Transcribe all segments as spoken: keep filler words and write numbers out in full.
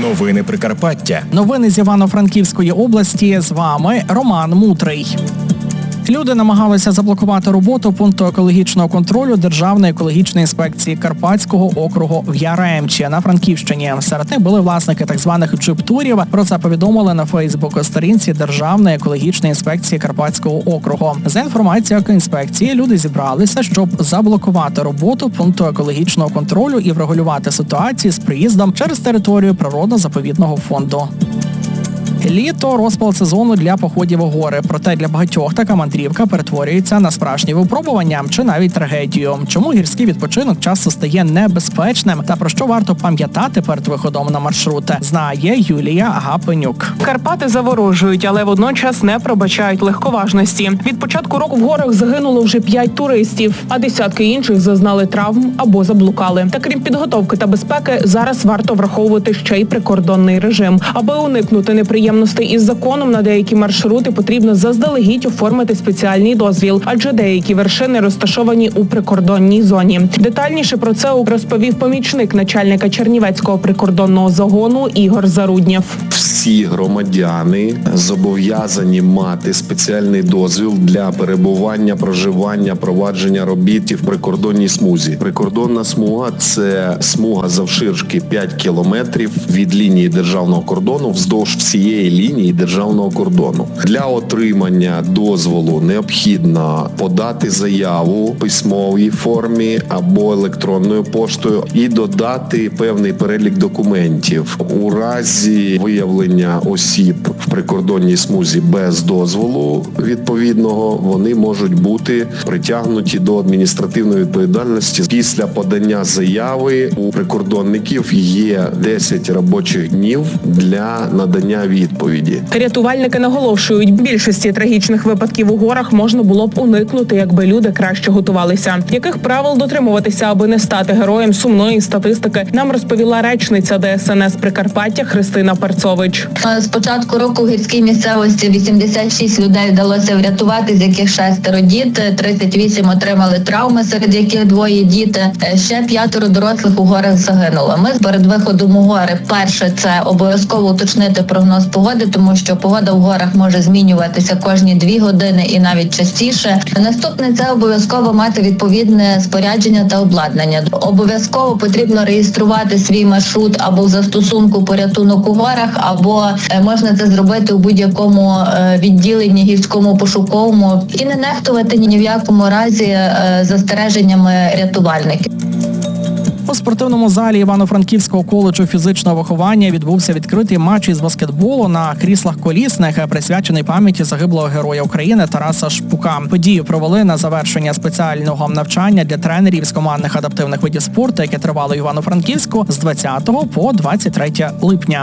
Новини Прикарпаття. Новини з Івано-Франківської області. З вами Роман Мутрий. Люди намагалися заблокувати роботу пункту екологічного контролю Державної екологічної інспекції Карпатського округу в Яремчі на Франківщині. Серед них були власники так званих джип-турів. Про це повідомили на Фейсбук-сторінці Державної екологічної інспекції Карпатського округу. За інформацією екоінспекції, люди зібралися, щоб заблокувати роботу пункту екологічного контролю і врегулювати ситуацію з приїздом через територію природно-заповідного фонду. Літо – розпал сезону для походів у гори. Проте для багатьох така мандрівка перетворюється на справжнє випробування чи навіть трагедію. Чому гірський відпочинок часто стає небезпечним та про що варто пам'ятати перед виходом на маршрути, знає Юлія Гапенюк. Карпати заворожують, але водночас не пробачають легковажності. Від початку року в горах загинуло вже п'ять туристів, а десятки інших зазнали травм або заблукали. Та крім підготовки та безпеки, зараз варто враховувати ще й прикордонний режим. Аби уникнути неприємностей із законом, на деякі маршрути потрібно заздалегідь оформити спеціальний дозвіл, адже деякі вершини розташовані у прикордонній зоні. Детальніше про це розповів помічник начальника Чернівецького прикордонного загону Ігор Заруднєв. Всі громадяни зобов'язані мати спеціальний дозвіл для перебування, проживання, провадження робіт в прикордонній смузі. Прикордонна смуга – це смуга завширшки п'ять кілометрів від лінії державного кордону вздовж всієї лінії державного кордону. Для отримання дозволу необхідно подати заяву в письмовій формі або електронною поштою і додати певний перелік документів. У разі виявлення осіб в прикордонній смузі без дозволу відповідного, вони можуть бути притягнуті до адміністративної відповідальності. Після подання заяви у прикордонників є десять робочих днів для надання відповіді. Рятувальники наголошують, більшості трагічних випадків у горах можна було б уникнути, якби люди краще готувалися. Яких правил дотримуватися, аби не стати героєм сумної статистики, нам розповіла речниця Де Ес Ен Ес Прикарпаття Христина Перцович. З початку року в гірській місцевості вісімдесят шість людей вдалося врятувати, з яких шестеро діти, тридцять вісім отримали травми, серед яких двоє діти. Ще п'ятеро дорослих у горах загинуло. Ми перед виходом у гори, перше, це обов'язково уточнити прогноз погоди, тому що погода в горах може змінюватися кожні дві години і навіть частіше. Наступне – це обов'язково мати відповідне спорядження та обладнання. Обов'язково потрібно реєструвати свій маршрут або в застосунку порятунок у горах, або можна це зробити у будь-якому відділенні гірському пошуковому і не нехтувати ні в якому разі застереженнями рятувальників. У спортивному залі Івано-Франківського коледжу фізичного виховання відбувся відкритий матч із баскетболу на кріслах колісних, присвячений пам'яті загиблого героя України Тараса Шпука. Подію провели на завершення спеціального навчання для тренерів з командних адаптивних видів спорту, яке тривало в Івано-Франківську з двадцятого по двадцять третє липня.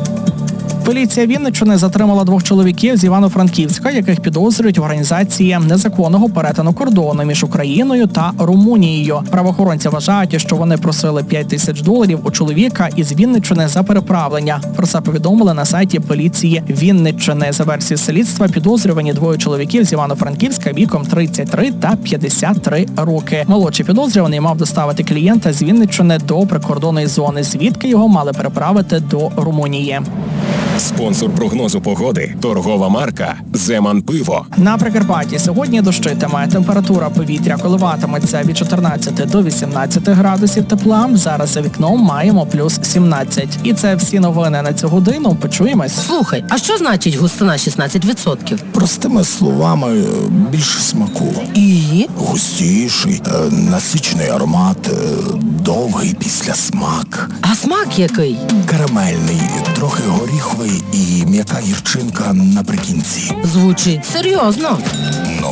Поліція Вінниччини затримала двох чоловіків з Івано-Франківська, яких підозрюють в організації незаконного перетину кордону між Україною та Румунією. Правоохоронці вважають, що вони просили п'ять тисяч доларів у чоловіка із Вінниччини за переправлення. Про це повідомили на сайті поліції Вінниччини. За версією слідства, підозрювані двоє чоловіків з Івано-Франківська віком тридцять три та п'ятдесят три роки. Молодший підозрюваний мав доставити клієнта з Вінниччини до прикордонної зони, звідки його мали переправити до Румунії. Спонсор прогнозу погоди – торгова марка «Земан Пиво». На Прикарпатті сьогодні дощитиме. Температура повітря коливатиметься від чотирнадцяти до вісімнадцяти градусів тепла. Зараз за вікном маємо плюс сімнадцять. І це всі новини на цю годину. Почуємось. Слухай, а що значить густина шістнадцять відсотків? Простими словами, більше смаку. І? Густіший, насичений аромат, довгий післясмак. А смак який? Карамельний, трохи горіховий і м'яка гірчинка наприкінці. Звучить серйозно. Ну,